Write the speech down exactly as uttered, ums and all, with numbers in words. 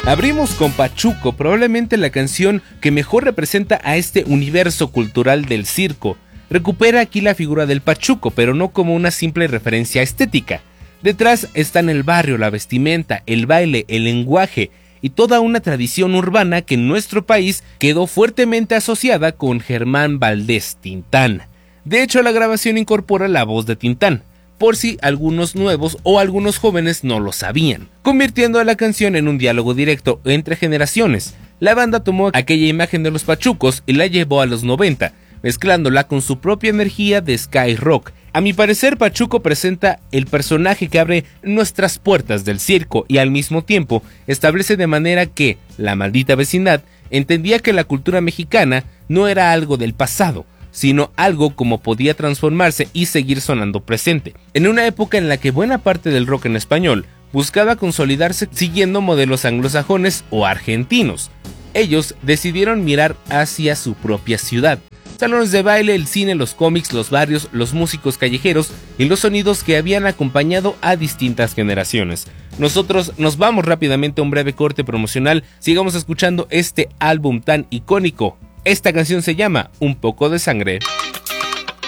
Abrimos con Pachuco, probablemente la canción que mejor representa a este universo cultural del circo. Recupera aquí la figura del pachuco, pero no como una simple referencia estética. Detrás están el barrio, la vestimenta, el baile, el lenguaje y toda una tradición urbana que en nuestro país quedó fuertemente asociada con Germán Valdés Tintán. De hecho, la grabación incorpora la voz de Tintán, por si algunos nuevos o algunos jóvenes no lo sabían, convirtiendo a la canción en un diálogo directo entre generaciones. La banda tomó aquella imagen de los pachucos y la llevó a los noventa, mezclándola con su propia energía de sky rock. A mi parecer, Pachuco presenta el personaje que abre nuestras puertas del circo y al mismo tiempo establece de manera que la maldita vecindad entendía que la cultura mexicana no era algo del pasado, sino algo como podía transformarse y seguir sonando presente, en una época en la que buena parte del rock en español buscaba consolidarse siguiendo modelos anglosajones o argentinos. Ellos decidieron mirar hacia su propia ciudad. Salones de baile, el cine, los cómics, los barrios, los músicos callejeros y los sonidos que habían acompañado a distintas generaciones. Nosotros nos vamos rápidamente a un breve corte promocional. Sigamos escuchando este álbum tan icónico. Esta canción se llama Un poco de sangre.